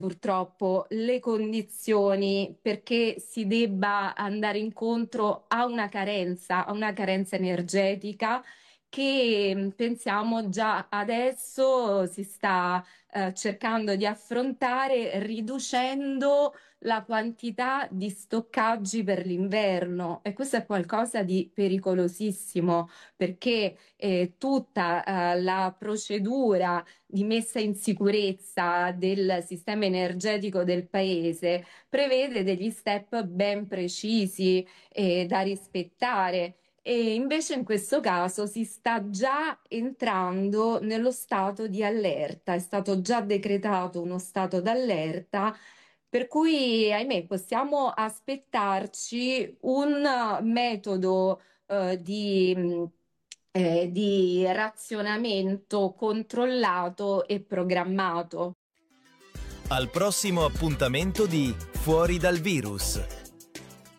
purtroppo le condizioni perché si debba andare incontro a una carenza energetica che pensiamo già adesso si sta cercando di affrontare riducendo la quantità di stoccaggi per l'inverno e questo è qualcosa di pericolosissimo perché tutta la procedura di messa in sicurezza del sistema energetico del paese prevede degli step ben precisi da rispettare. E invece in questo caso si sta già entrando nello stato di allerta, è stato già decretato uno stato d'allerta, per cui, ahimè, possiamo aspettarci un metodo di razionamento controllato e programmato. Al prossimo appuntamento di Fuori dal virus.